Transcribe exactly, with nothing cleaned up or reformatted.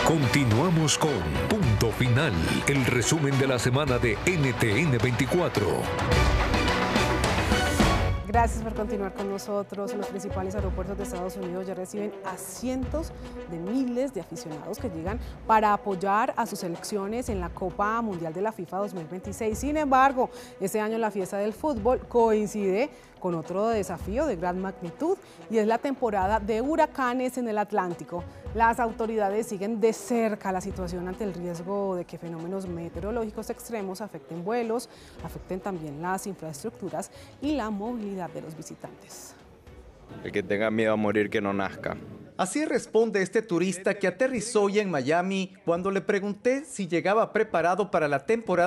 Continuamos con Punto Final, el resumen de la semana de N T N veinticuatro. Gracias por continuar con nosotros. Los principales aeropuertos de Estados Unidos ya reciben a cientos de miles de aficionados que llegan para apoyar a sus selecciones en la Copa Mundial de la FIFA dos mil veintiséis. Sin embargo, este año la fiesta del fútbol coincide con otro desafío de gran magnitud y es la temporada de huracanes en el Atlántico. Las autoridades siguen de cerca la situación ante el riesgo de que fenómenos meteorológicos extremos afecten vuelos, afecten también las infraestructuras y la movilidad de los visitantes. El que tenga miedo a morir, que no nazca. Así responde este turista que aterrizó hoy en Miami cuando le pregunté si llegaba preparado para la temporada